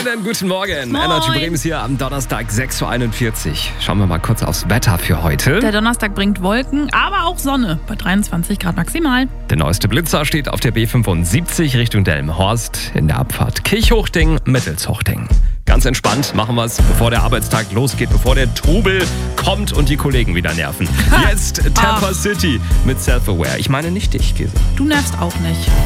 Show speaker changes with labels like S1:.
S1: Ihnen guten Morgen.
S2: Moin.
S1: Energy Bremen ist hier am Donnerstag 6.41 Uhr. Schauen wir mal kurz aufs Wetter für heute.
S2: Der Donnerstag bringt Wolken, aber auch Sonne bei 23 Grad maximal.
S1: Der neueste Blitzer steht auf der B75 Richtung Delmenhorst in der Abfahrt Kirchhochding-Mittelshochting. Ganz entspannt machen wir es, bevor der Arbeitstag losgeht, bevor der Trubel kommt und die Kollegen wieder nerven. Jetzt Tampa City mit Self-Aware. Ich meine nicht dich, Käse.
S2: Du nervst auch nicht.